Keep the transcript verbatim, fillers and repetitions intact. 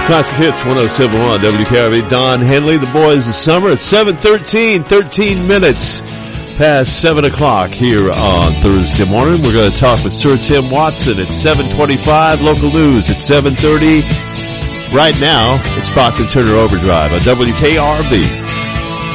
Classic Hits one oh seven point one W K R V. Don Henley, the boys of summer at seven thirteen, thirteen minutes past seven o'clock here on Thursday morning. We're going to talk with Sir Tim Watson at seven twenty-five, local news at seven thirty. Right now, it's Bachman Turner Overdrive on W K R V.